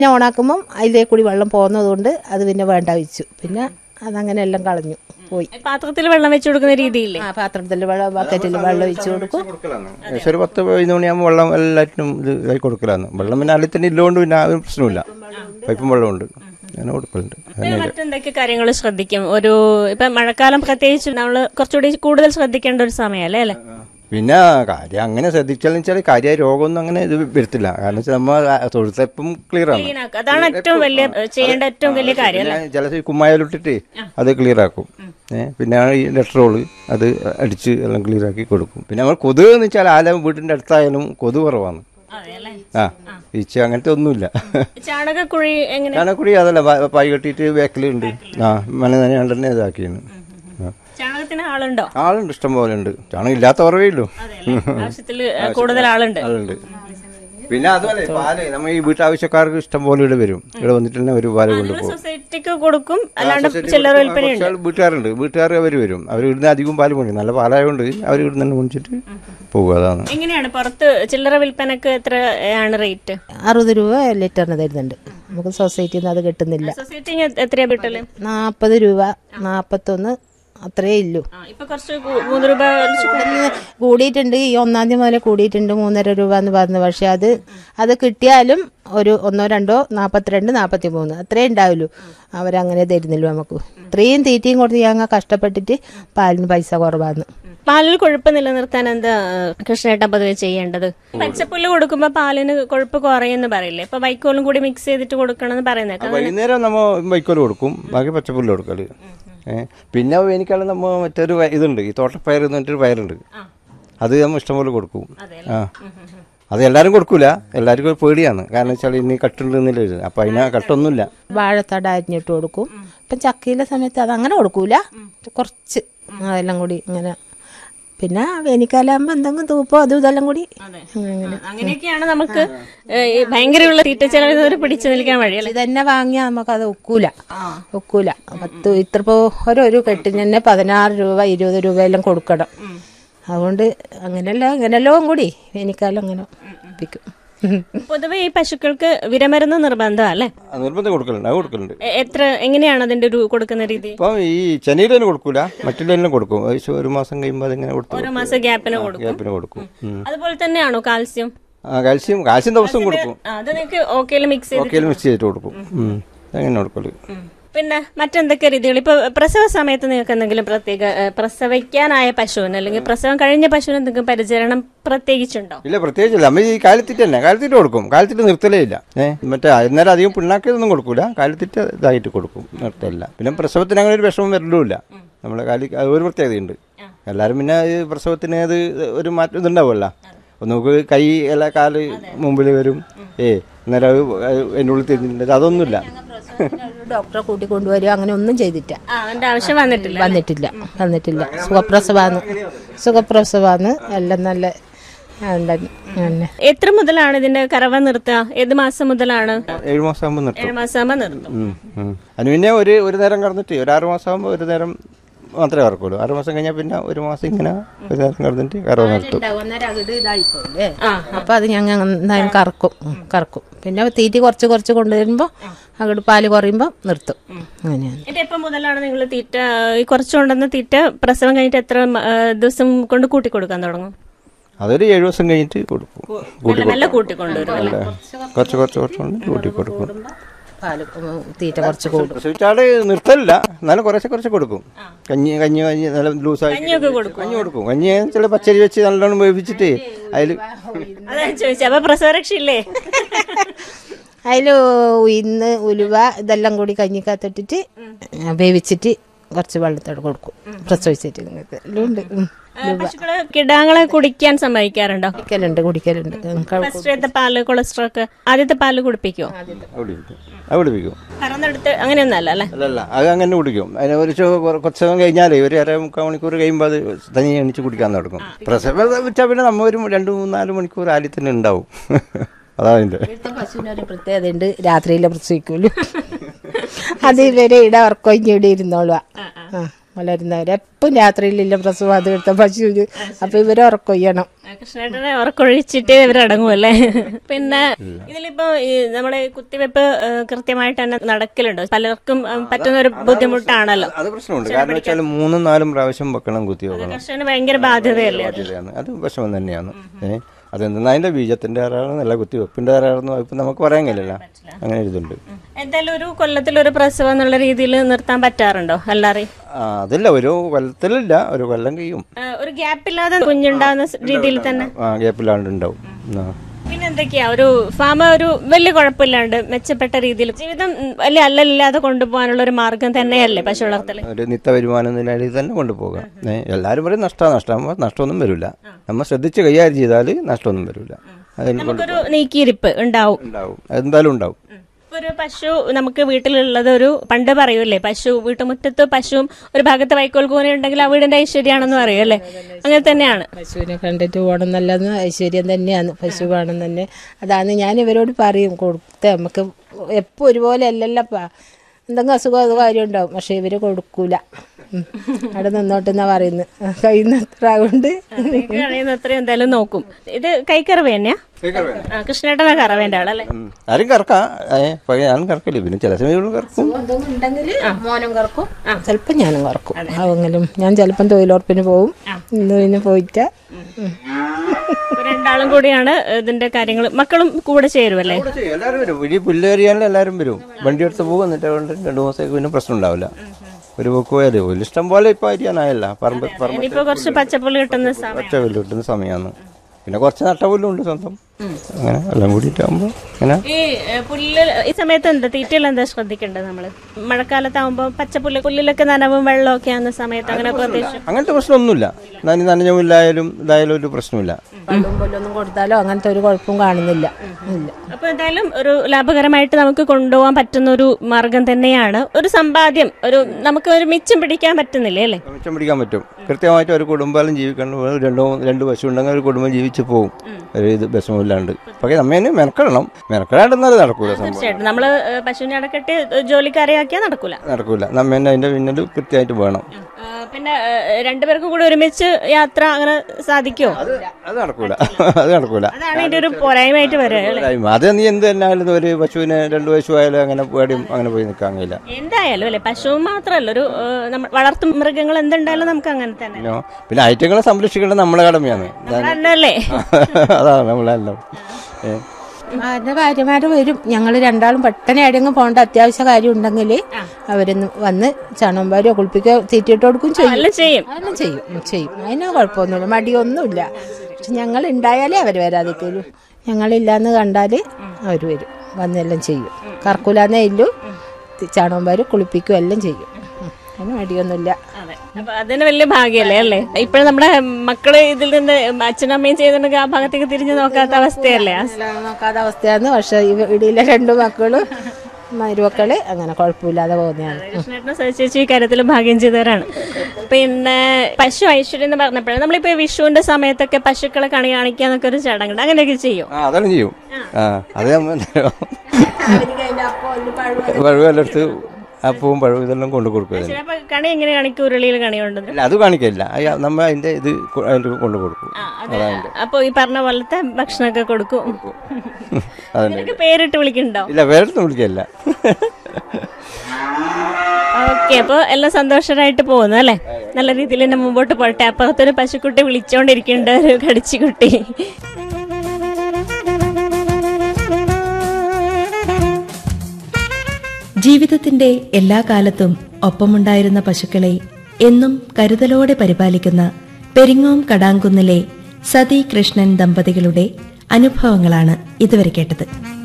പിന്നെ ഓണാക്കുമ്പം അതിലേ കൂടി വെള്ളം പോകുന്നതുകൊണ്ട് അത് പിന്നെ വേണ്ട വെച്ചു. പിന്നെ അതങ്ങനെ എല്ലാം കളഞ്ഞു പോയി. പാത്രത്തിൽ വെള്ളം വെച്ച് കൊടുക്കുന്ന രീതിയില്ലേ? പാത്രത്തിൽ ബക്കറ്റിൽ വെള്ളം ഒഴിച്ചു കൊടുക്കും. ഒരു 10-15 മണിയാകുമ്പോൾ വെള്ളം എല്ലാറ്റിനും ഇത് ഇതായി കൊടുക്കലാണ്. വെള്ളം പിന്നെ അതിൽ തന്നെ ഇല്ലോണ്ട് പിന്നെ ആ ഒരു പ്രശ്നമില്ല. പൈപ്പും വെള്ളമുണ്ട്, അങ്ങനെ കൊടുക്കലുണ്ട്. മറ്റെന്തൊക്കെ കാര്യങ്ങൾ ശ്രദ്ധിക്കും? ഒരു ഇപ്പൊ മഴക്കാലം പ്രത്യേകിച്ച് നമ്മൾ കുറച്ചുകൂടി കൂടുതൽ ശ്രദ്ധിക്കേണ്ട ഒരു സമയമല്ലേ അല്ലേ? പിന്നെ കാര്യം അങ്ങനെ ശ്രദ്ധിച്ചാൽ വെച്ചാൽ കാര്യമായ രോഗമൊന്നും അങ്ങനെ ഇത് വരത്തില്ല. കാരണം വെച്ചാൽ നമ്മൾ തൊഴുത്തെപ്പം ക്ലിയർ ആണ്. അതാണ് ഏറ്റവും വലിയ ചെയ്യേണ്ട ഏറ്റവും വലിയ കാര്യം. ചില കുമ്മായാലിട്ടിട്ട് അത് ക്ലിയർ ആക്കും. പിന്നെ ഈ ഡെട്രോള് അത് അടിച്ച് എല്ലാം ക്ലിയർ ആക്കി കൊടുക്കും. പിന്നെ നമ്മൾ കൊതുക് എന്ന് വെച്ചാൽ ആല വീട്ടിന്റെ അടുത്തായാലും കൊതുക് കുറവാണ്. ഈച്ച അങ്ങനത്തെ ഒന്നുമില്ല. ചാണകക്കുഴി അതല്ല പായ് കെട്ടിയിട്ട് ബാക്കിലുണ്ട്. മന തന്നെ ഇതാക്കിയാണ്. ചാണകത്തിന് ആളുണ്ടോ? ആളുണ്ട്, ഇഷ്ടം പോലെ ഉണ്ട്. ചാണകം ഇല്ലാത്ത കുറവേ ഉള്ളൂ. കൂടുതൽ ആളുണ്ട്. പിന്നെ അതുപോലെ പാല് നമ്മൾ ഈ വീട്ടാവശ്യക്കാർക്ക് ഇഷ്ടം പോലെ ഇവിടെ വരും. ഇവിടെ വന്നിട്ട് തന്നെ ഒരു പാല് കൊണ്ടുപോകും. സൊസൈറ്റിക്ക് കൊടുക്കും. വീട്ടുകാർ അവർ വരും. അവർ ഇവിടുന്ന് അധികം പാല് മേടിക്കും. നല്ല പാലായതുകൊണ്ട് അവർ ഇവിടുന്ന് തന്നെ മേടിച്ചിട്ട് പോകും. അതാണ്. എങ്ങനെയാണ് പുറത്ത് ചില്ലറ വിൽപ്പനക്ക് എത്രയാണ് റേറ്റ്? 60 രൂപ ലിറ്ററിന് തരുന്നുണ്ട്. നമുക്ക് സൊസൈറ്റിയിൽ നിന്ന് അത് കിട്ടുന്നില്ല. സൊസൈറ്റി എത്രയാ കിട്ടല്? 40 രൂപ, 41 അത്രേ ഇല്ലു. ഇപ്പൊ കുറച്ച് 3 രൂപ കൂടിയിട്ടുണ്ട്. ഈ 1-ാം തീയതി മുതലേ കൂടിയിട്ടുണ്ട് 3.5 രൂപ എന്ന് പറഞ്ഞു. പക്ഷെ അത് കിട്ടിയാലും ഒരു 1-2, 42, 43 അത്രേ ഉണ്ടാവുള്ളൂ. അവരങ്ങനെ തരുന്നില്ല നമുക്ക്. ഇത്രയും തീറ്റയും കൊടുത്ത് ഞങ്ങൾ കഷ്ടപ്പെട്ടിട്ട് പാലിന് പൈസ കുറവാണ്. പാലിൽ കൊഴുപ്പ് നിലനിർത്താൻ എന്താ കൃഷ്ണേട്ട പൊതുവെ ചെയ്യേണ്ടത്? പച്ചപ്പുല്ല് കൊടുക്കുമ്പോ പാലിന് കൊഴുപ്പ് കുറയെന്ന് പറയില്ലേ? ഇപ്പൊ വൈക്കോലും കൂടി മിക്സ് ചെയ്തിട്ട് കൊടുക്കണം എന്ന് പറയുന്നത്. വൈകുന്നേരം നമ്മൾ വൈക്കോല് കൊടുക്കും, ബാക്കി പച്ചപ്പുല്ല് കൊടുക്കല്. പിന്നെ എനിക്കാണ് നമ്മ മറ്റൊരു ഇതുണ്ട്, ഈ തോട്ടപ്പയർ എന്ന് പറഞ്ഞിട്ടൊരു പയറുണ്ട്. അത് നമ്മൾ ഇഷ്ടംപോലെ കൊടുക്കും. അത് എല്ലാവരും കൊടുക്കൂല, എല്ലാവർക്കും പേടിയാണ്. കാരണം വെച്ചാൽ ഇനി കട്ടുണ്ടെന്നില്ല. അപ്പൊ അതിന് കട്ടൊന്നുമില്ല. വാഴത്തട അരിഞ്ഞിട്ട് കൊടുക്കും. ഇപ്പം ചക്കയിലെ സമയത്ത് അത് അങ്ങനെ കൊടുക്കൂല, കുറച്ച് അതെല്ലാം കൂടി ഇങ്ങനെ. പിന്നെ വേനൽക്കാലാകുമ്പോ എന്തെങ്കിലും തൂപ്പോ അതും ഇതെല്ലാം കൂടി. അങ്ങനെയൊക്കെയാണ് നമുക്ക് ഭയങ്കരമുള്ള തീറ്റ ചെലവ് പിടിച്ചു നിൽക്കാൻ വഴി. ഇതന്നെ വാങ്ങിയാൽ നമുക്ക് അത് ഒക്കൂല. 10 ഇത്രപ്പോ ഒരു കെട്ടിന് തന്നെ 16 രൂപ 20 രൂപ എല്ലാം കൊടുക്കണം. അതുകൊണ്ട് അങ്ങനെല്ലോ കൂടി വേനൽക്കാലം അങ്ങനെ ഒപ്പിക്കും. പൊതുവെ ഈ പശുക്കൾക്ക് വിരമരുന്ന് നിർബന്ധം അല്ലേ? നിർബന്ധം കൊടുക്കലുണ്ട്. എങ്ങനെയാണ് അതിന്റെ ഒരു കൊടുക്കുന്ന രീതി? ഇപ്പൊ ഈ ചെന്നൈയിൽ തന്നെ കൊടുക്കൂല, മറ്റുള്ളതെല്ലാം കൊടുക്കും. 1 മാസം കഴിയുമ്പോൾ അതിങ്ങനെ ഓരോ മാസം ഗ്യാപ്പിന് കൊടുക്കും. അതുപോലെ തന്നെയാണോ കാൽസ്യം? കാൽസ്യം ദിവസം കൊടുക്കും. അത് നിങ്ങൾക്ക് ഓക്കേല് മിക്സ് ചെയ്തിട്ട് കൊടുക്കും. അങ്ങനെ കൊടുക്കല്. പിന്നെ മറ്റെന്തൊക്കെ രീതികൾ? ഇപ്പൊ പ്രസവ സമയത്ത് നിങ്ങൾക്ക് എന്തെങ്കിലും പ്രത്യേക പ്രസവിക്കാനായ പശുവിന് അല്ലെങ്കിൽ പ്രസവം കഴിഞ്ഞ പശുവിന് എന്തെങ്കിലും പരിചരണം പ്രത്യേകിച്ചുണ്ടോ? ഇല്ല, പ്രത്യേകിച്ചില്ല. നമ്മൾ ഈ കാലിത്തീറ്റ കൊടുക്കും. കാലിത്തീറ്റ നിർത്തലേ ഇല്ല. മറ്റേ അന്നേരം അധികം പിണ്ണാക്കിയതൊന്നും കൊടുക്കൂല, കാലിത്തീറ്റ ഇതായിട്ട് കൊടുക്കും, നിർത്തലില്ല. പിന്നെ പ്രസവത്തിന് അങ്ങനെ ഒരു വിഷമം വരലുമില്ല. നമ്മളെ ഒരു പ്രത്യേകതയുണ്ട്. എല്ലാരും പിന്നെ പ്രസവത്തിന് അത് ഒരു മാറ്റം ഇതുണ്ടാവുമല്ലോ. നമുക്ക് കൈ എല്ലാ കാല് മുമ്പിൽ വരും. അന്നേരം എൻ്റെ ഉള്ളിൽ തിരിഞ്ഞിട്ടുണ്ട്. അതൊന്നുമില്ല. ഡോക്ടറെ കൂട്ടിക്കൊണ്ടുവരിക അങ്ങനെ ഒന്നും ചെയ്തിട്ടില്ല. ആവശ്യം വന്നിട്ടില്ല. സുഖപ്രസവാന്ന് എല്ലാം നല്ല. എത്ര മുതലാണ് ഇതിന്റെ കറവ നിർത്തുക? ഏത് മാസം മുതലാണ്? 7 മാസം ആകുമ്പോൾ നിർത്തും. അതിന് പിന്നെ ഒരു നേരം കറന്നിട്ട് ഒരു 6 മാസം ആകുമ്പോൾ ഒരു നേരം മാത്രമേ കറക്കുള്ളൂ. 6 മാസം കഴിഞ്ഞാൽ പിന്നെ 1 മാസം ഇങ്ങനെ ഒരു നേരം കറന്നിട്ട് കറവ നിർത്തും. അപ്പൊ അത് ഞങ്ങൾ എന്തായാലും കറക്കും. പിന്നെ തീറ്റി കുറച്ച് കൊണ്ടുവരുമ്പോ അങ്ങോട്ട് പാല് കുറയുമ്പോ നിർത്തും. അങ്ങനെയാണ്. എപ്പം മുതലാണ് നിങ്ങൾ തീറ്റ കുറച്ച് കൊണ്ടുവന്ന തീറ്റ പ്രസവം കഴിഞ്ഞിട്ട് എത്ര ദിവസം കൊണ്ട് കൂട്ടി കൊടുക്കാൻ തുടങ്ങും? അതൊരു 7 ദിവസം കഴിഞ്ഞിട്ട് കൊടുക്കും. കുറച്ച് കൂട്ടി കൊടുക്കും. തീറ്റ കുറച്ച് കൂടും. പ്രസവിച്ചാട് നിർത്തലില്ല, എന്നാലും കുറച്ച് കൊടുക്കും. കഞ്ഞി നല്ല ലൂസായി കഞ്ഞി കൊടുക്കും. കഞ്ഞി ചില പച്ചരി വെച്ച് നല്ലോണം വേവിച്ചിട്ട് അതില് ഉലുവ ഇതെല്ലാം കൂടി കഞ്ഞിക്കകത്തിട്ടിട്ട് വേവിച്ചിട്ട് കുറച്ച് വെള്ളത്തോടെ കൊടുക്കും. പ്രസവിച്ചിട്ട് ഉണ്ട്. കിടാങ്ങളെ കുടിക്കാൻ സമ്മതിക്കാറുണ്ടോ? കുടിക്കലുണ്ട്. പാല് കൊളസ്ട്രോൾ ഒക്കെ ആദ്യത്തെ പാല് കുടിപ്പിക്കുമോ? കറന്നെടുത്ത് അങ്ങനെയൊന്നല്ല അല്ല, അത് അങ്ങനെ കുടിക്കും. അതിന് കുറച്ച് കഴിഞ്ഞാലേ ഒരു 1/2-3 മണിക്കൂർ കഴിയുമ്പോൾ അത് തനിയെ എണിച്ച് കുടിക്കാൻ തുടങ്ങും. പ്രസവം വെച്ചാൽ പിന്നെ നമ്മ ഒരു 2-3-4 മണിക്കൂർ ആദ്യം തന്നെ ഉണ്ടാവും. അതാതിന്റെ പശുവിനൊരു പ്രത്യേകതയുണ്ട്, രാത്രിയിലെ പ്രസവിക്കൂലു. അത് ഇവരെ ഇവിടെ ഉറക്കൊഴിഞ്ഞ് ഇവിടെ ഇരുന്നോളുക. വളരുന്നവര് എപ്പം രാത്രിയിലില്ല പ്രസവം അത് എടുത്ത പശുവിന്. അപ്പൊ ഇവരെ ഉറക്കൊയ്യണം. കൃഷ്ണേട്ടനെ ഉറക്കൊഴിച്ചിട്ടേ ഇവരടങ്ങുമല്ലേ? പിന്നെ ഇതിലിപ്പോ നമ്മുടെ കുത്തിവെപ്പ് കൃത്യമായിട്ട് തന്നെ നടക്കലുണ്ടോ? പലർക്കും പറ്റുന്ന ഒരു ബുദ്ധിമുട്ടാണല്ലോ. അത് പ്രശ്നമുണ്ട്. കാരണം വെച്ചാൽ 3-4 പ്രാവശ്യം വെക്കണം കുത്തിവെക്കണം. കർഷകന് ഭയങ്കര ബാധ്യതയല്ലേ? അത് വിഷമം തന്നെയാണ്. അതെന്താ അതിന്റെ ബീജത്തിന്റെ ആരാണെന്നല്ല കുത്തിവെപ്പിന്റെ ആരാണെന്നോ ഇപ്പൊ നമുക്ക് പറയാൻ കഴിയില്ല. അങ്ങനെ ഇതുണ്ട്. എന്തായാലും ഒരു കൊല്ലത്തിലൊരു പ്രസവം എന്നുള്ള രീതിയിൽ നിർത്താൻ പറ്റാറുണ്ടോ അല്ലാറി? അതല്ല, ഒരു കൊല്ലത്തിലില്ല, ഒരു കൊല്ലം കഴിയും. ഒരു ഗ്യാപ്പില്ലാതെ കുഞ്ഞുണ്ടാകുന്ന രീതിയിൽ തന്നെ ഗ്യാപ്പില്ലാണ്ട് ഉണ്ടാവും. പിന്നെ എന്തൊക്കെയാ ഒരു ഫാമ ഒരു വലിയ കുഴപ്പമില്ലാണ്ട് മെച്ചപ്പെട്ട രീതിയിൽ ജീവിതം വലിയ അല്ലല്ലാതെ കൊണ്ടുപോകാനുള്ള ഒരു മാർഗം തന്നെയല്ലേ പശു വളർത്തല്? ഒരു നിത്യ വരുമാനം നിലയിൽ തന്നെ കൊണ്ടുപോകാം. എല്ലാവരും പറയും നഷ്ടമൊന്നും വരില്ല. നമ്മൾ ശ്രദ്ധിച്ച് കൈകാര്യം ചെയ്താൽ നഷ്ടമൊന്നും വരില്ല. നമുക്കൊരു നീക്കിയിരിപ്പ് ഉണ്ടാവും. എന്തായാലും ഉണ്ടാവും. ഒരു പശു നമുക്ക് വീട്ടിലുള്ളത് ഒരു പണ്ട് പറയൂല്ലേ, പശു വീട്ടുമുറ്റത്ത് പശുവും ഒരു ഭാഗത്ത് വൈക്കോൽ കൂന ഉണ്ടെങ്കിൽ ആ വീടിന്റെ ഐശ്വര്യമാണെന്ന് പറയും അല്ലേ? അങ്ങനെ തന്നെയാണ്. പശുവിനെ കണ്ടിട്ട് പോകണം നല്ലതെന്ന് ഐശ്വര്യം തന്നെയാണ്. പശു വേണം തന്നെ. അതാണ് ഞാൻ ഇവരോട് പറയും, കൊടുത്ത നമുക്ക് എപ്പോൾ ഒരുപോലെ അല്ലല്ലപ്പാ. എന്തെങ്കിലും അസുഖം കാര്യം ഉണ്ടാവും, പക്ഷെ ഇവര് കൊടുക്കൂല. അവിടെ നിന്നോട്ടെന്നാ പറയുന്നത്. കഴിയുന്നത്ര കൊണ്ട് കഴിയുന്നത്ര എന്തായാലും നോക്കും. ഇത് കൈക്കറവ തന്നെയാ? കൃഷ്ണേട്ടനാ കറവേന്റെ ആളല്ലേ? ആരും കറക്കാം, ഞാനും കറക്കില്ല. പിന്നെ ചില സമയങ്ങളിൽ കറക്കും. ഉണ്ടെങ്കിൽ മോനും കറക്കും, ചിലപ്പോൾ ഞാനും കറക്കും. അതെങ്കിലും ഞാൻ ചിലപ്പം തൊഴിലുറപ്പിന് പോവും. ഇന്ന് പിന്നെ പോയിട്ടാ. രണ്ടാളും കൂടിയാണ് ഇതിന്റെ കാര്യങ്ങൾ. മക്കളും കൂടെ ചേരുവല്ലേ? എല്ലാവരും വരും. ഈ പുല്ലേറിയാലും എല്ലാവരും വരും. വണ്ടി എടുത്ത് പോകും. എന്നിട്ട് 2 ദിവസത്തേക്ക് പിന്നെ പ്രശ്നം ഉണ്ടാവില്ല. ഒരു പോക്ക് പോയാൽ ഇഷ്ടം പോലെ ഇപ്പൊ അരിയാനായല്ല. ഇനിയിപ്പോ കുറച്ച് പച്ചപ്പുല്ല് കിട്ടുന്ന സമയമാണ്. പിന്നെ കുറച്ച് നട്ടപുല്ലുണ്ട് സ്വന്തം. അങ്ങനെ എല്ലാം കൂടിയിട്ടാകുമ്പോ ഈ പുല്ല് ഈ സമയത്ത് എന്താ തീറ്റയിൽ എന്താ ശ്രദ്ധിക്കേണ്ടത് നമ്മള്? മഴക്കാലത്താകുമ്പോ പച്ചപ്പുല്ല് പുല്ലിലൊക്കെ നനവും വെള്ളമൊക്കെ ആകുന്ന സമയത്ത് അങ്ങനെ അങ്ങനത്തെ പ്രശ്നമൊന്നുമില്ല. നനഞ്ഞില്ലായാലും ഇതായാലും ഒരു പ്രശ്നമില്ല. പുല്ലൊന്നും കൊടുത്താലോ അങ്ങനത്തെ ഒരു കുഴപ്പവും കാണുന്നില്ല. അപ്പൊ എന്തായാലും ഒരു ലാഭകരമായിട്ട് നമുക്ക് കൊണ്ടുപോകാൻ പറ്റുന്ന ഒരു മാർഗം തന്നെയാണ്. ഒരു സമ്പാദ്യം, ഒരു നമുക്ക് ഒരു മിച്ചം പിടിക്കാൻ പറ്റുന്നില്ലേ അല്ലേ? മിച്ചം പിടിക്കാൻ പറ്റും. കൃത്യമായിട്ട് ഒരു കുടുംബം ജീവിക്കണം. 2 പശു ഉണ്ടെങ്കിൽ ഒരു കുടുംബം ജീവിച്ചു പോകും. ഒരു ഇത് വിഷമമില്ലാണ്ട്. പക്ഷെ നമ്മേന് മെനക്കെടാണ്ടെന്നാലും നടക്കൂല. തീർച്ചയായിട്ടും നമ്മള് പശുവിനെ അടക്കെട്ടി ജോലിക്കാരെ ആക്കിയാൽ നടക്കൂല. നമ്മേനെ അതിന്റെ പിന്നിൽ കൃത്യമായിട്ട് വേണം. പിന്നെ 2 പേർക്കും കൂടി ഒരുമിച്ച് യാത്ര അങ്ങനെ സാധിക്കുമോ? അത് നടക്കൂല. അതാണ് ഇതിന്റെ ഒരു പോരായ്മയായിട്ട് വരിക. അത് നീ എന്ത് തന്നെ ആയാലും ഒരു പശുവിന് 2 പശു ആയാലും അങ്ങനെ പോയി നിൽക്കാൻ കഴിയില്ല. എന്തായാലും അല്ലെ, പശു മാത്രമല്ല ഒരു വളർത്തു മൃഗങ്ങൾ എന്തുണ്ടായാലും നമുക്ക് അങ്ങനെ തന്നെ. പിന്നെ ഐറ്റങ്ങളെ സംരക്ഷിക്കേണ്ടത് നമ്മളെ കടമയാണ്. അതാണ് നമ്മളെല്ലാം. അവരുടെ ഭാര്യമാര് വരും. ഞങ്ങൾ രണ്ടാളും പെട്ടെന്ന് എവിടെയെങ്കിലും പോകേണ്ട അത്യാവശ്യ കാര്യം ഉണ്ടെങ്കിൽ അവരൊന്ന് വന്ന് ചണമ്പാരോ കുളിപ്പിക്കോ തീറ്റിട്ട് കൊടുക്കും ചെയ്യും. അതിന് കുഴപ്പമൊന്നുമില്ല, മടിയൊന്നുമില്ല. പക്ഷെ ഞങ്ങൾ ഉണ്ടായാലേ അവർ വരാതിരിക്കുള്ളൂ. ഞങ്ങളില്ലാന്ന് കണ്ടാൽ അവർ വരും, വന്നെല്ലാം ചെയ്യും. കറക്കൂലാന്നേ ഇല്ലു, ചണമ്പാരും കുളിപ്പിക്കും എല്ലാം ചെയ്യും. അതിന് മടിയൊന്നുമില്ല. അപ്പൊ അതിന് വലിയ ഭാഗ്യല്ലേ അല്ലേ? ഇപ്പോഴും നമ്മുടെ മക്കള് ഇതിൽ നിന്ന് അച്ഛനും അമ്മയും ചെയ്തിട്ടുണ്ടെങ്കിൽ ആ ഭാഗത്തേക്ക് തിരിഞ്ഞു നോക്കാത്ത അവസ്ഥയല്ലേ? നോക്കാത്ത അവസ്ഥയാണ്. പക്ഷെ ഇടയിലെ 2 മക്കളും മരുമക്കള് അങ്ങനെ കുഴപ്പമില്ലാതെ പോകുന്നതാണ്. കൃഷ്ണേട്ടനും സജിച്ചേച്ചി ഈ കാര്യത്തിൽ ഭാഗ്യം ചെയ്തവരാണ്. പിന്നെ പശു ഐശ്വര്യം എന്ന് പറഞ്ഞപ്പോഴാണ് നമ്മളിപ്പോ വിഷുവിന്റെ സമയത്തൊക്കെ പശുക്കളെ കണി കാണിക്കാന്നൊക്കെ ഒരു ചടങ്ങുണ്ട്. അങ്ങനെയൊക്കെ ചെയ്യും? അതെല്ലാം ചെയ്യും. പഴുവെടുത്ത് അപ്പവും പഴവും ഇതെല്ലാം കൊണ്ടു കൊടുക്കും. കണി എങ്ങനെ കാണിക്കും? ഉരുളിയിൽ കണി കൊണ്ടു? അത് കാണിക്കില്ല, നമ്മൾ അതിന്റെ ഇത് കൊണ്ടു കൊടുക്കും. അപ്പൊ ഈ പറഞ്ഞ പോലത്തെ ഭക്ഷണമൊക്കെ കൊടുക്കും. പേരിട്ട് വിളിക്കണ്ടോ? ഇല്ല, പേരിട്ട് വിളിക്കില്ല. ഓക്കെ, അപ്പൊ എല്ലാം സന്തോഷമായിട്ട് പോകുന്നു അല്ലെ? നല്ല രീതിയിൽ തന്നെ മുമ്പോട്ട് പോട്ടെ. അപ്പുറത്തൊരു പശുക്കുട്ടി വിളിച്ചോണ്ടിരിക്കുന്നുണ്ട്, ഒരു കടിച്ചുകുട്ടി. ജീവിതത്തിന്റെ എല്ലാ കാലത്തും ഒപ്പമുണ്ടായിരുന്ന പശുക്കളെ എന്നും കരുതലോടെ പരിപാലിക്കുന്ന പെരിങ്ങോം കടാങ്കുന്നിലെ സതി കൃഷ്ണൻ ദമ്പതികളുടെ അനുഭവങ്ങളാണ് ഇതുവരെ കേട്ടത്.